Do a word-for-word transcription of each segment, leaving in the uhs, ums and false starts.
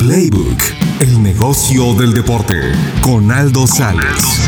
Playbook, el negocio del deporte, con Aldo Sales.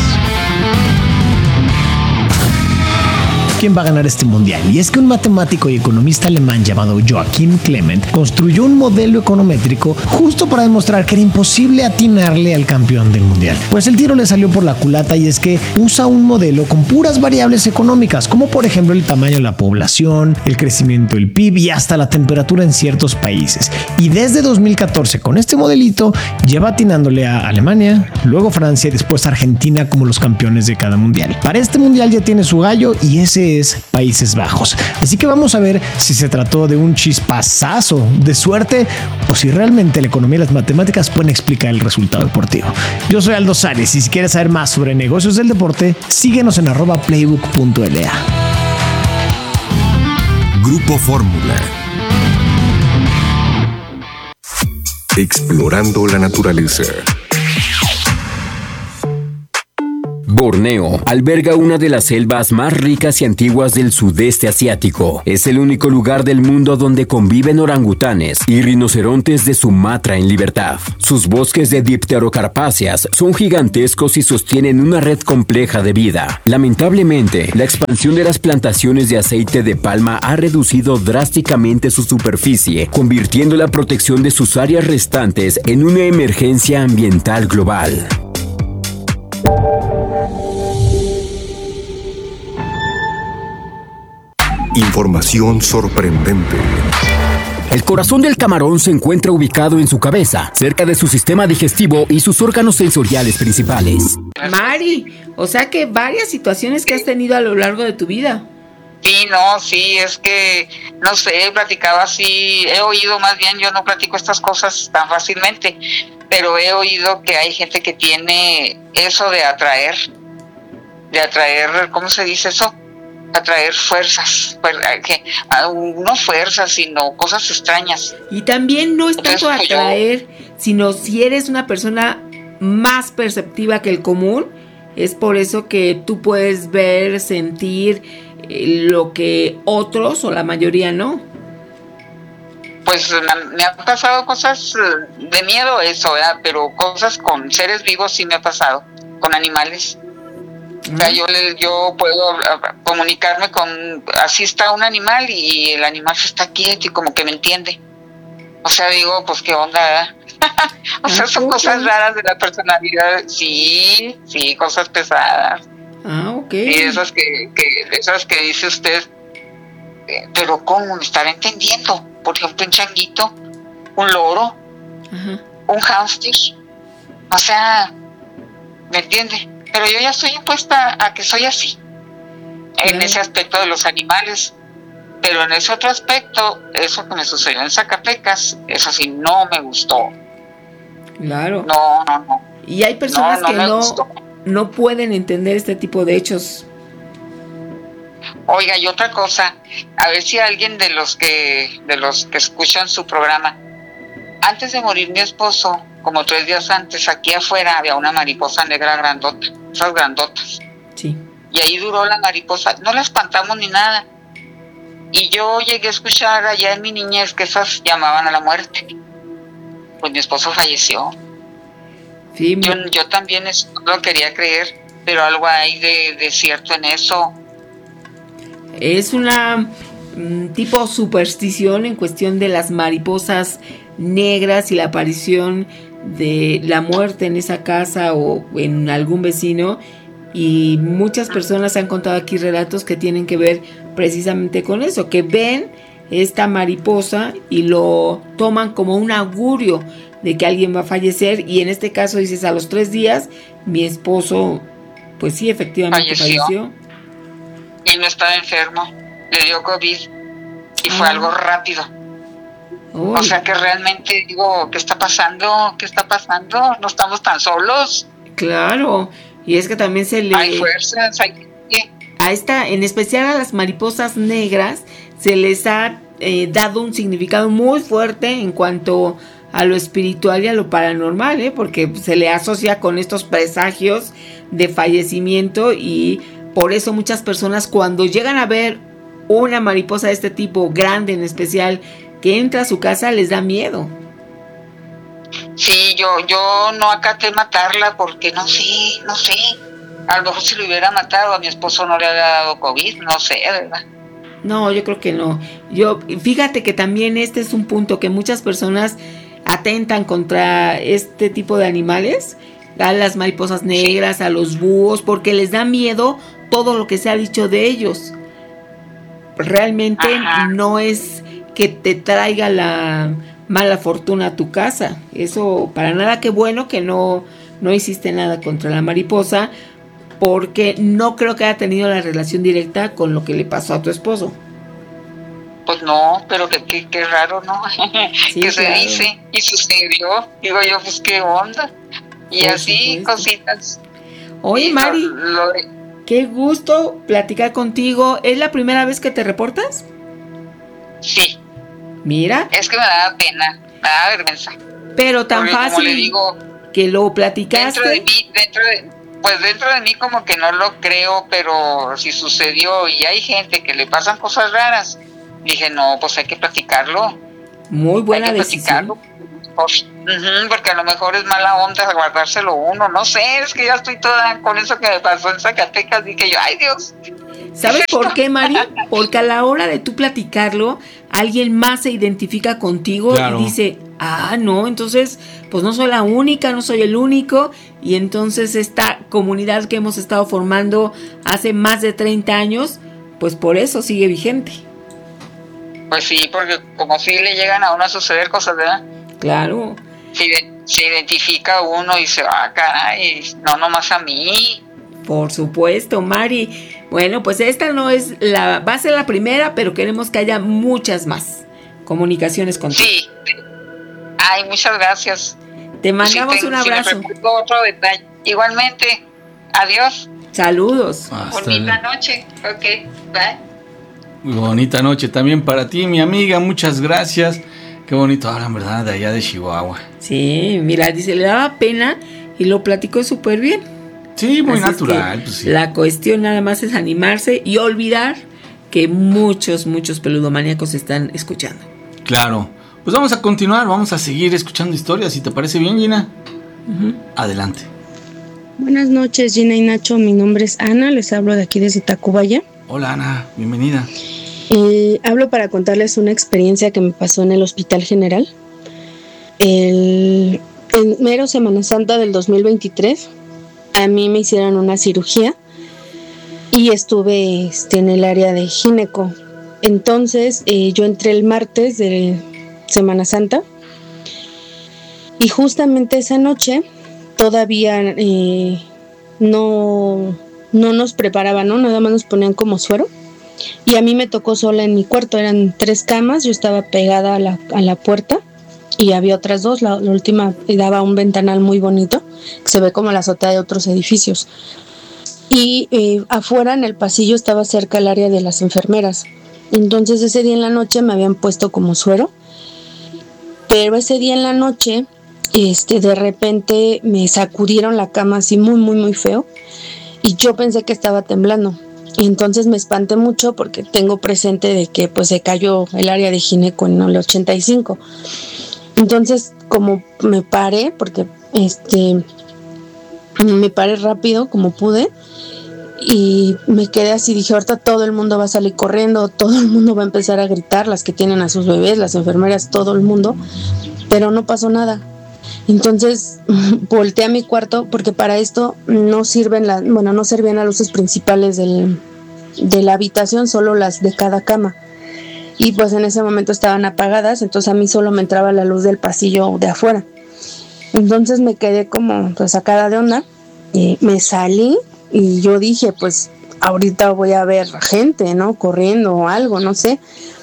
¿Quién va a ganar este mundial? Y es que un matemático y economista alemán llamado Joachim Clement construyó un modelo econométrico justo para demostrar que era imposible atinarle al campeón del mundial. Pues el tiro le salió por la culata, y es que usa un modelo con puras variables económicas, como por ejemplo el tamaño de la población, el crecimiento del P I B y hasta la temperatura en ciertos países. Y desde dos mil catorce, con este modelito, lleva atinándole a Alemania, luego Francia y después Argentina como los campeones de cada mundial. Para este mundial ya tiene su gallo, y ese es Países Bajos. Así que vamos a ver si se trató de un chispazazo de suerte o si realmente la economía y las matemáticas pueden explicar el resultado deportivo. Yo soy Aldo Sales, y si quieres saber más sobre negocios del deporte, síguenos en arroba playbook punto l a. Grupo Fórmula. Explorando la naturaleza. Borneo alberga una de las selvas más ricas y antiguas del sudeste asiático. Es el único lugar del mundo donde conviven orangutanes y rinocerontes de Sumatra en libertad. Sus bosques de dipterocarpáceas son gigantescos y sostienen una red compleja de vida. Lamentablemente, la expansión de las plantaciones de aceite de palma ha reducido drásticamente su superficie, convirtiendo la protección de sus áreas restantes en una emergencia ambiental global. Información sorprendente. El corazón del camarón se encuentra ubicado en su cabeza, cerca de su sistema digestivo y sus órganos sensoriales principales. Mari, o sea que varias situaciones que has tenido a lo largo de tu vida. Sí, no, sí, es que, no sé, he platicado así, he oído más bien, yo no platico estas cosas tan fácilmente, pero he oído que hay gente que tiene eso de atraer, de atraer, ¿cómo se dice eso? Atraer fuerzas, que, no fuerzas, sino cosas extrañas. Y también no es tanto Entonces, atraer, yo... sino si eres una persona más perceptiva que el común, es por eso que tú puedes ver, sentir eh, lo que otros o la mayoría no. Pues me, me han pasado cosas de miedo eso, ¿verdad? Pero cosas con seres vivos sí me ha pasado, con animales. O sea, yo, yo puedo comunicarme con, así está un animal y el animal se está quieto y como que me entiende. O sea, digo, pues qué onda, ¿verdad? O sea, son cosas raras de la personalidad. Sí, sí, cosas pesadas. Ah, ok. Y esas que, que, esas que dice usted, eh, pero ¿cómo me estará entendiendo? Por ejemplo, un changuito, un loro, ajá, un hámster. O sea, ¿me entiende? Pero yo ya estoy impuesta a que soy así, en yeah. ese aspecto de los animales. Pero en ese otro aspecto, eso que me sucedió en Zacatecas, eso sí no me gustó. Claro. No, no, no. Y hay personas no, no que no, no pueden entender este tipo de hechos. Oiga, y otra cosa, a ver si alguien de los que de los que escuchan su programa, antes de morir mi esposo, como tres días antes, aquí afuera había una mariposa negra grandota, esas grandotas. Sí. Y ahí duró la mariposa, no la espantamos ni nada. Y yo llegué a escuchar allá en mi niñez que esas llamaban a la muerte. Pues mi esposo falleció. Sí, yo, yo también eso no lo quería creer, pero algo hay de, de cierto en eso. Es una um, tipo superstición en cuestión de las mariposas negras y la aparición de la muerte en esa casa o en algún vecino, y muchas personas han contado aquí relatos que tienen que ver precisamente con eso, que ven esta mariposa y lo toman como un augurio de que alguien va a fallecer, y en este caso dices, a los tres días mi esposo pues sí, efectivamente falleció, falleció. Y no estaba enfermo, le dio COVID y ah. fue algo rápido. Uy. O sea que realmente digo, ¿qué está pasando? ¿Qué está pasando? No estamos tan solos. Claro, y es que también se le... Hay fuerzas, hay... A esta, en especial a las mariposas negras, se les ha eh, dado un significado muy fuerte en cuanto a lo espiritual y a lo paranormal, ¿eh? Porque se le asocia con estos presagios de fallecimiento, y por eso muchas personas cuando llegan a ver una mariposa de este tipo, grande en especial, que entra a su casa, les da miedo. Sí, yo, yo no acaté matarla porque no sé, no sé. A lo mejor si lo hubiera matado a mi esposo no le había dado COVID, no sé, ¿verdad? No, yo creo que no. Yo, fíjate que también este es un punto que muchas personas atentan contra este tipo de animales, a las mariposas negras, a los búhos, porque les da miedo todo lo que se ha dicho de ellos. Realmente Ajá. no es que te traiga la mala fortuna a tu casa. Eso para nada, qué bueno que no, no hiciste nada contra la mariposa, porque no creo que haya tenido la relación directa con lo que le pasó a tu esposo. Pues no, pero que, que, que raro, ¿no? Sí, que claro. Se dice y sucedió. Digo yo, pues qué onda. Y Por así supuesto. Cositas. Oye, y Mari, lo, lo de... qué gusto platicar contigo. ¿Es la primera vez que te reportas? Sí. Mira. Es que me da pena, me da vergüenza. Pero tan Porque, fácil como le digo, que lo platicaste. Dentro de mí, dentro de... Pues dentro de mí como que no lo creo, pero si sucedió y hay gente que le pasan cosas raras, dije, no, pues hay que platicarlo. Muy buena hay que decisión. Platicarlo. Pues, uh-huh, porque a lo mejor es mala onda guardárselo uno, no sé, es que ya estoy toda con eso que me pasó en Zacatecas, dije yo, ay Dios. ¿Sabes por qué, Mari? Porque a la hora de tú platicarlo, alguien más se identifica contigo claro. y dice, ah, no, entonces, pues no soy la única, no soy el único, y entonces esta comunidad que hemos estado formando hace más de treinta años, pues por eso sigue vigente. Pues sí, porque como si le llegan a uno a suceder cosas, ¿verdad? Claro. Se, se identifica uno y se va, caray, no nomás a mí. Por supuesto, Mari. Bueno, pues esta no es la, va a ser la primera, pero queremos que haya muchas más comunicaciones contigo. Sí. Ay, muchas gracias. Te mandamos sí, te, un abrazo. Si me otro detalle. Igualmente, adiós. Saludos. Hasta Bonita le... noche. Ok, bye. Muy bonita noche también para ti, mi amiga. Muchas gracias. Qué bonito hablan, ¿verdad? De allá de Chihuahua. Sí, mira, dice, le daba pena y lo platicó súper bien. Sí, muy Así natural. Es que pues sí. La cuestión nada más es animarse y olvidar que muchos, muchos peludomaníacos están escuchando. Claro. Pues vamos a continuar, vamos a seguir escuchando historias, si te parece bien, Gina. Uh-huh. Adelante. Buenas noches, Gina y Nacho. Mi nombre es Ana, les hablo de aquí desde Tacubaya. Hola, Ana, bienvenida. Eh, hablo para contarles una experiencia que me pasó en el Hospital General. El, en mero Semana Santa del dos mil veintitrés, a mí me hicieron una cirugía y estuve este, en el área de gineco. Entonces, eh, yo entré el martes de Semana Santa y justamente esa noche todavía eh, no, no nos preparaban, ¿no? Nada más nos ponían como suero y a mí me tocó sola en mi cuarto. Eran tres camas, yo estaba pegada a la, a la puerta y había otras dos. La, la última daba un ventanal muy bonito que se ve como la azotea de otros edificios y eh, afuera en el pasillo estaba cerca el área de las enfermeras. Entonces ese día en la noche me habían puesto como suero, pero ese día en la noche este, de repente me sacudieron la cama así muy muy muy feo y yo pensé que estaba temblando y entonces me espanté mucho porque tengo presente de que pues se cayó el área de gineco en el ochenta y cinco. Entonces como me paré, porque este me paré rápido como pude y me quedé así, dije, ahorita todo el mundo va a salir corriendo, todo el mundo va a empezar a gritar, las que tienen a sus bebés, las enfermeras, todo el mundo, pero no pasó nada. Entonces volteé a mi cuarto porque para esto no sirven las, bueno, no servían las luces principales del, de la habitación, solo las de cada cama. Y pues en ese momento estaban apagadas, entonces a mí solo me entraba la luz del pasillo de afuera. Entonces me quedé como pues sacada de onda, y me salí y yo dije, pues ahorita voy a ver gente, ¿no? Corriendo o algo, no sé.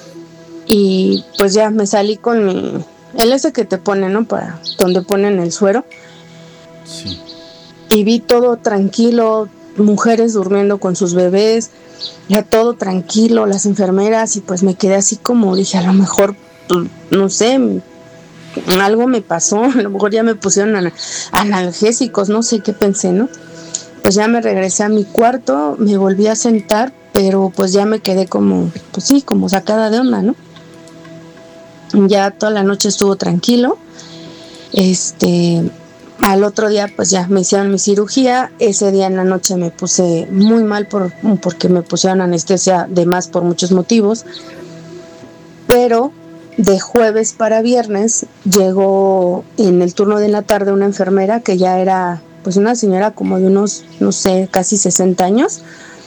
Y pues ya me salí con mi... el ese que te pone, ¿no? Para donde ponen el suero. Sí. Y vi todo tranquilo, mujeres durmiendo con sus bebés, ya todo tranquilo, las enfermeras, y pues me quedé así como, dije, a lo mejor, no sé, algo me pasó, a lo mejor ya me pusieron analgésicos, no sé qué pensé, ¿no? Pues ya me regresé a mi cuarto, me volví a sentar, pero pues ya me quedé como, pues sí, como sacada de onda, ¿no? Ya toda la noche estuvo tranquilo Este, al otro día pues ya me hicieron mi cirugía. Ese día en la noche me puse muy mal por, porque me pusieron anestesia de más por muchos motivos. Pero de jueves para viernes llegó en el turno de la tarde una enfermera que ya era pues una señora como de unos, no sé, casi sesenta años.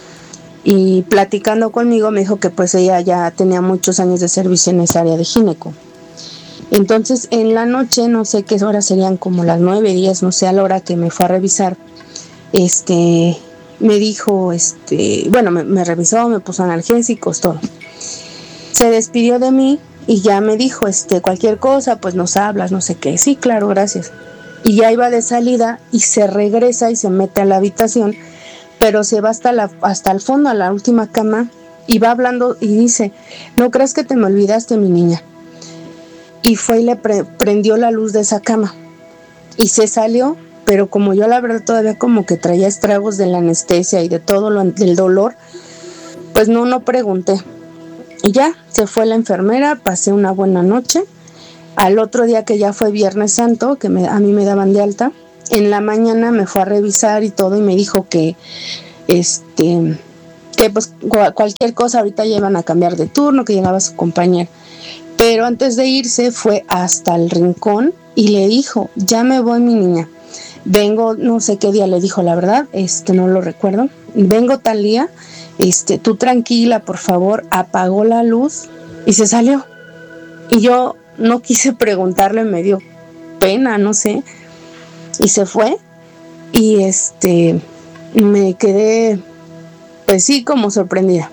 Y platicando conmigo me dijo que pues ella ya tenía muchos años de servicio en esa área de gineco. Entonces en la noche, no sé qué horas serían, como las nueve, diez, no sé, a la hora que me fue a revisar, este, me dijo, este, bueno, me, me revisó, me puso analgésicos, todo. Se despidió de mí y ya me dijo, este, cualquier cosa, pues nos hablas, no sé qué. Sí, claro, gracias. Y ya iba de salida y se regresa y se mete a la habitación, pero se va hasta, la, hasta el fondo, a la última cama, y va hablando y dice, no creas que te me olvidaste, mi niña. Y fue y le pre- prendió la luz de esa cama. Y se salió, pero como yo la verdad todavía como que traía estragos de la anestesia y de todo lo, del dolor, pues no, no pregunté. Y ya, se fue la enfermera, pasé una buena noche. Al otro día, que ya fue Viernes Santo, que me, a mí me daban de alta, en la mañana me fue a revisar y todo y me dijo que este que pues cualquier cosa ahorita ya iban a cambiar de turno, que llegaba su compañera. Pero antes de irse fue hasta el rincón y le dijo, ya me voy, mi niña, vengo, no sé qué día le dijo, la verdad, este no lo recuerdo, vengo tal día, este tú tranquila, por favor. Apagó la luz y se salió. Y yo no quise preguntarle, me dio pena, no sé. Y se fue y este me quedé pues sí como sorprendida.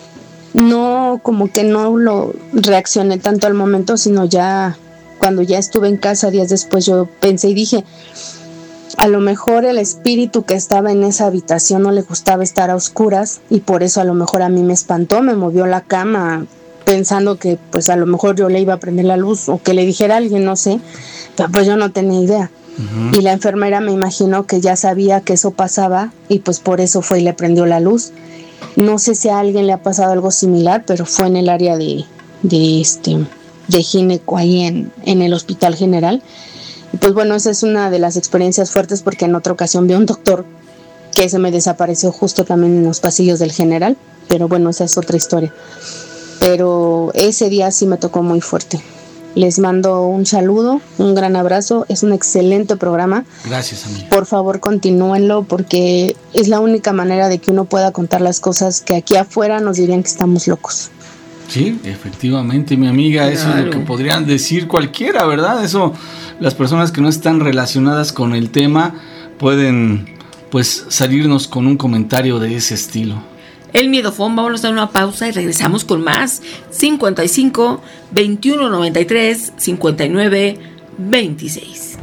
No, como que no lo reaccioné tanto al momento, sino ya cuando ya estuve en casa días después yo pensé y dije, a lo mejor el espíritu que estaba en esa habitación no le gustaba estar a oscuras y por eso a lo mejor a mí me espantó, me movió la cama pensando que pues a lo mejor yo le iba a prender la luz o que le dijera a alguien, no sé, pero pues yo no tenía idea. Uh-huh. Y la enfermera me imagino que ya sabía que eso pasaba y pues por eso fue y le prendió la luz. No sé si a alguien le ha pasado algo similar, pero fue en el área de, de este de gineco ahí en, en el Hospital General. Y pues bueno, esa es una de las experiencias fuertes porque en otra ocasión vi a un doctor que se me desapareció justo también en los pasillos del General, pero bueno, esa es otra historia. Pero ese día sí me tocó muy fuerte. Les mando un saludo, un gran abrazo. Es un excelente programa. Gracias, amiga. Por favor, continúenlo porque es la única manera de que uno pueda contar las cosas que aquí afuera nos dirían que estamos locos. Sí, efectivamente, mi amiga, claro. Eso es lo que podrían decir cualquiera, ¿verdad? Eso, las personas que no están relacionadas con el tema pueden, pues, salirnos con un comentario de ese estilo. El Miedofón, vamos a dar una pausa y regresamos con más. cincuenta y cinco, veintiuno noventa y tres, cincuenta y nueve, veintiséis.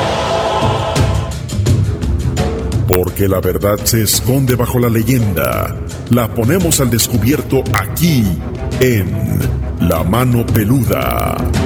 Porque la verdad se esconde bajo la leyenda. La ponemos al descubierto aquí en La Mano Peluda.